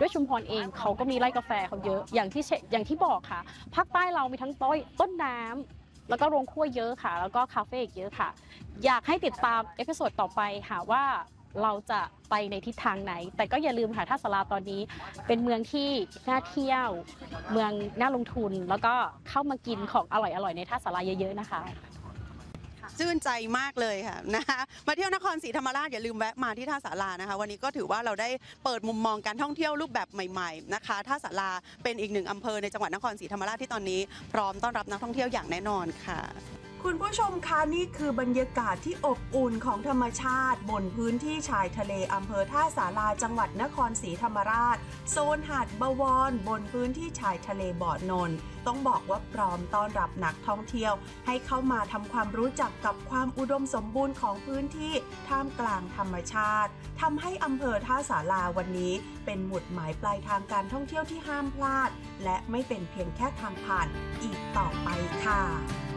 ด้วยชุมพรเองเขาก็มีไร่กาแฟเขาเยอะอย่างที่บอกค่ะภาคใต้เรามีทั้งต้นน้ำแล้วก็โรงคั่วเยอะค่ะแล้วก็คาเฟ่อีกเยอะค่ะอยากให้ติดตามเอพิโซดต่อไปค่ะว่าเราจะไปในทิศทางไหนแต่ก็อย่าลืมค่ะท่าสาราตอนนี้เป็นเมืองที่น่าเที่ยวเมืองน่าลงทุนแล้วก็เข้ามากินของอร่อยๆในท่าสาราเยอะๆนะคะชื่นใจมากเลยค่ะนะคะมาเที่ยวนครศรีธรรมราชอย่าลืมแวะมาที่ท่าสารานะคะวันนี้ก็ถือว่าเราได้เปิดมุมมองการท่องเที่ยวรูปแบบใหม่ๆนะคะท่าสาราเป็นอีกหนึ่งอำเภอในจังหวัดนครศรีธรรมราชที่ตอนนี้พร้อมต้อนรับนักท่องเที่ยวอย่างแน่นอนค่ะคุณผู้ชมคะนี่คือบรรยากาศที่อบอุ่นของธรรมชาติบนพื้นที่ชายทะเลอำเภอท่าสาราจังหวัดนครศรีธรรมราชโซนหาดบวรบนพื้นที่ชายทะเลบ่อนนท์ต้องบอกว่าพร้อมต้อนรับนักท่องเที่ยวให้เข้ามาทำความรู้จักกับความอุดมสมบูรณ์ของพื้นที่ท่ามกลางธรรมชาติทำให้อำเภอท่าสาราวันนี้เป็นหมุดหมายปลายทางการท่องเที่ยวที่ห้ามพลาดและไม่เป็นเพียงแค่ทางผ่านอีกต่อไปค่ะ